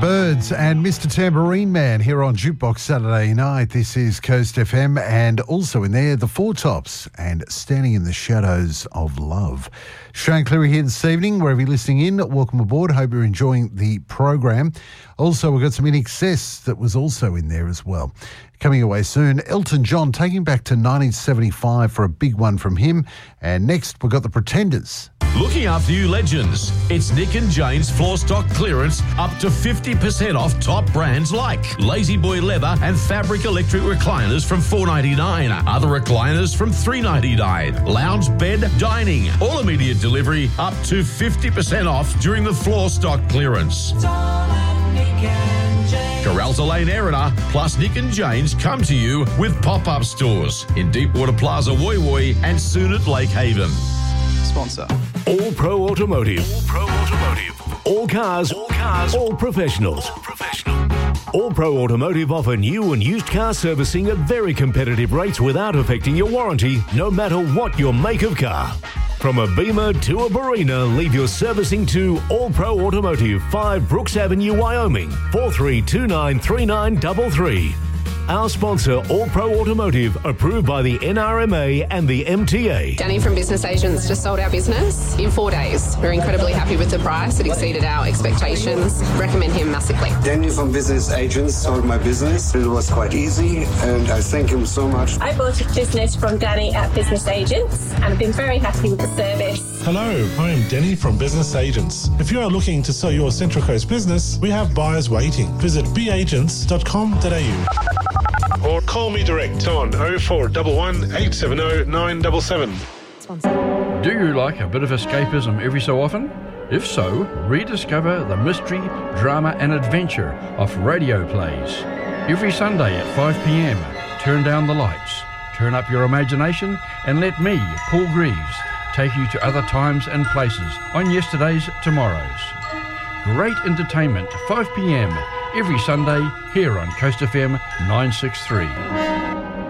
Birds and Mr. Tambourine Man here on Jukebox Saturday night. This is Coast FM, and also in there, the Four Tops and Standing in the Shadows of Love. Shane Cleary here this evening, wherever you're listening in. Welcome aboard. Hope you're enjoying the program. Also, we've got some In Excess that was also in there as well. Coming away soon, Elton John taking back to 1975 for a big one from him. And next, we've got the Pretenders. Looking after you legends, it's Nick and Jane's floor stock clearance up to 50% off top brands like Lazy Boy Leather and Fabric Electric recliners from $4.99. Other recliners from $3.99. Lounge bed, dining. All immediate delivery up to 50% off during the floor stock clearance. Corralta Lane Erina plus Nick and Jane's come to you with pop-up stores in Deepwater Plaza, Woy Woy, and soon at Lake Haven. Sponsor. All Pro Automotive. All Pro Automotive. All cars. All cars. All professionals. All professional. All Pro Automotive offer new and used car servicing at very competitive rates without affecting your warranty, no matter what your make of car. From a Beamer to a Barina, leave your servicing to All Pro Automotive, 5 Brooks Avenue, Wyoming, 43293933. Our sponsor, All Pro Automotive, approved by the NRMA and the MTA. Danny from Business Agents just sold our business in 4 days. We're incredibly happy with the price. It exceeded our expectations. Recommend him massively. Danny from Business Agents sold my business. It was quite easy, and I thank him so much. I bought a business from Danny at Business Agents, and I've been very happy with the service. Hello, I am Denny from Business Agents. If you are looking to sell your Central Coast business, we have buyers waiting. Visit beagents.com.au. Or call me direct on 0411 870 977. Do you like a bit of escapism every so often? If so, rediscover the mystery, drama and adventure of radio plays. Every Sunday at 5 p.m, turn down the lights, turn up your imagination, and let me, Paul Greaves, take you to other times and places on yesterday's tomorrows. Great entertainment, 5 p.m, every Sunday here on Coast FM 963.